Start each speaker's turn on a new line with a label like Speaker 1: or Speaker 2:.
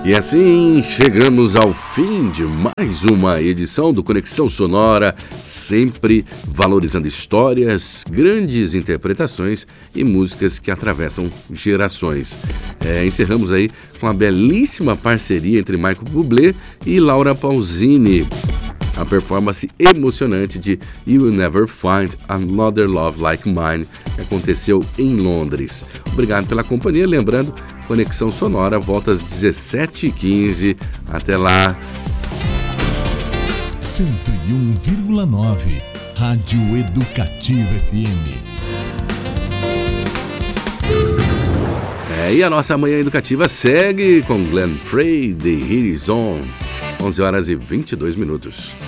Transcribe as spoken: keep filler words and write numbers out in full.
Speaker 1: E assim chegamos ao fim de mais uma edição do Conexão Sonora, sempre valorizando histórias, grandes interpretações e músicas que atravessam gerações. É, encerramos aí com a belíssima parceria entre Michael Bublé e Laura Pausini. A performance emocionante de You Will Never Find Another Love Like Mine, que aconteceu em Londres. Obrigado pela companhia, lembrando, Conexão Sonora volta às dezessete e quinze. Até lá.
Speaker 2: cento e um vírgula nove Rádio Educativa F M.
Speaker 1: É, e a nossa manhã educativa segue com Glenn Frey, The Heat Is On. onze horas e vinte e dois minutos.